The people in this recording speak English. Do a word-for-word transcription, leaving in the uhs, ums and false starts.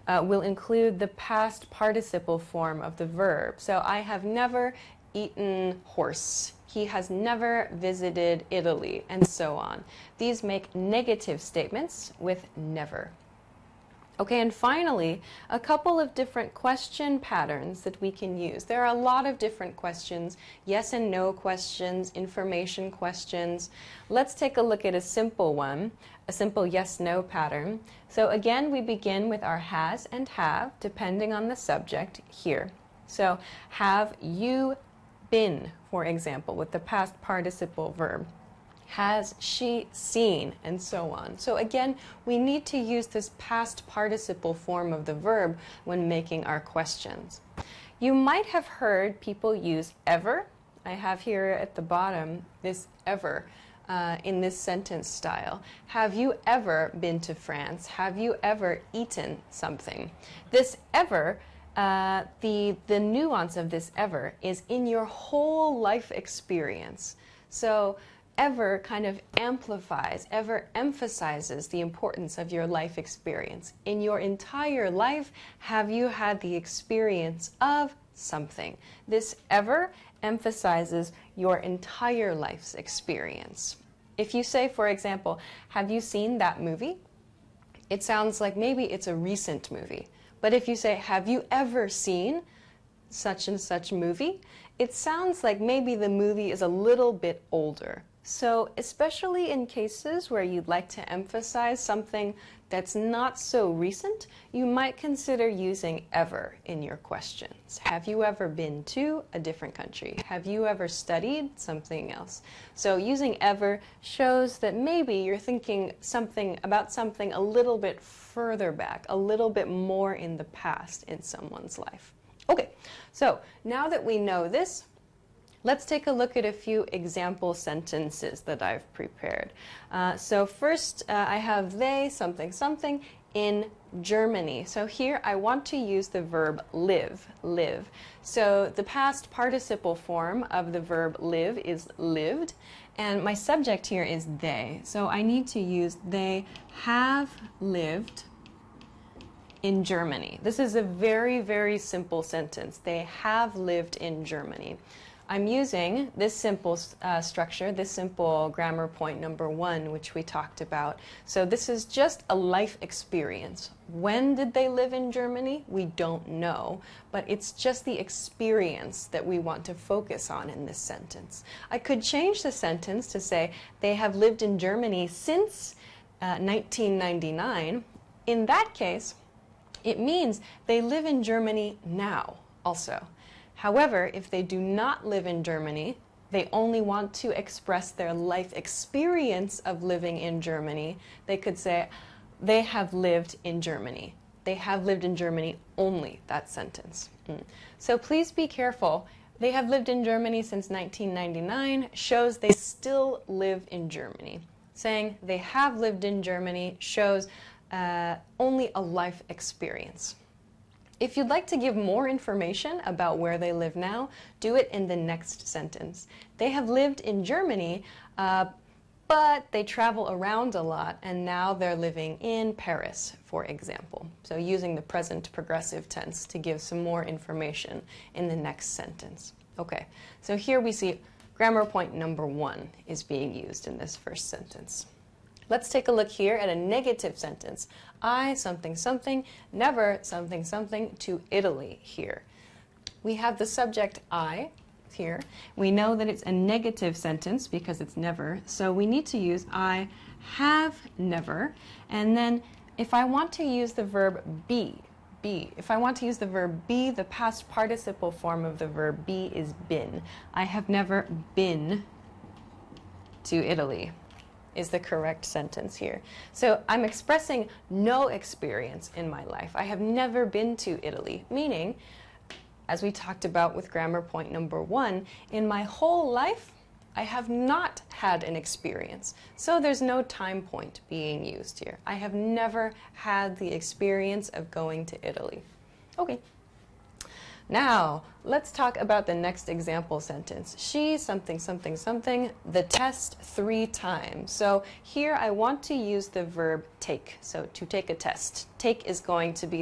uh, will include the past participle form of the verb. So I have never eaten horse. He has never visited Italy, and so on. These make negative statements with never. Okay, and finally, a couple of different question patterns that we can use. There are a lot of different questions, yes and no questions, information questions. Let's take a look at a simple one, a simple yes-no pattern. So again, we begin with our has and have, depending on the subject here. So have you been, for example, with the past participle verb. Has she seen, and so on. So again, we need to use this past participle form of the verb when making our questions. You might have heard people use ever. I have here at the bottom this ever uh, in this sentence style. Have you ever been to France? Have you ever eaten something? This ever, uh, the, the nuance of this ever is in your whole life experience. So ever kind of amplifies, ever emphasizes the importance of your life experience. In your entire life, have you had the experience of something? This ever emphasizes your entire life's experience. If you say, for example, have you seen that movie? It sounds like maybe it's a recent movie. But if you say, have you ever seen such and such movie? It sounds like maybe the movie is a little bit older. So especially in cases where you'd like to emphasize something that's not so recent, you might consider using ever in your questions. Have you ever been to a different country? Have you ever studied something else? So using ever shows that maybe you're thinking something about something a little bit further back, a little bit more in the past in someone's life. Okay, so now that we know this, let's take a look at a few example sentences that I've prepared. Uh, so first, uh, I have they, something, something, in Germany. So here I want to use the verb live, live. So the past participle form of the verb live is lived, and my subject here is they. So I need to use they have lived in Germany. This is a very, very simple sentence. They have lived in Germany. I'm using this simple uh, structure, this simple grammar point number one, which we talked about. So this is just a life experience. When did they live in Germany? We don't know, but it's just the experience that we want to focus on in this sentence. I could change the sentence to say, they have lived in Germany since uh, nineteen ninety-nine. In that case, it means they live in Germany now also. However, if they do not live in Germany, they only want to express their life experience of living in Germany, they could say, they have lived in Germany. They have lived in Germany only, that sentence. Mm. So please be careful. They have lived in Germany since nineteen ninety-nine shows they still live in Germany. Saying they have lived in Germany shows uh, only a life experience. If you'd like to give more information about where they live now, do it in the next sentence. They have lived in Germany, uh, but they travel around a lot, and now they're living in Paris, for example. So using the present progressive tense to give some more information in the next sentence. Okay, so here we see grammar point number one is being used in this first sentence. Let's take a look here at a negative sentence. I something something, never something something to Italy here. We have the subject I here. We know that it's a negative sentence because it's never, so we need to use I have never. And then if I want to use the verb be, be, if I want to use the verb be, the past participle form of the verb be is been. I have never been to Italy is the correct sentence here. So I'm expressing no experience in my life. I have never been to Italy, meaning, as we talked about with grammar point number one, in my whole life, I have not had an experience. So there's no time point being used here. I have never had the experience of going to Italy. Okay. Now, let's talk about the next example sentence. She something something something the test three times. So here I want to use the verb take. So to take a test. Take is going to be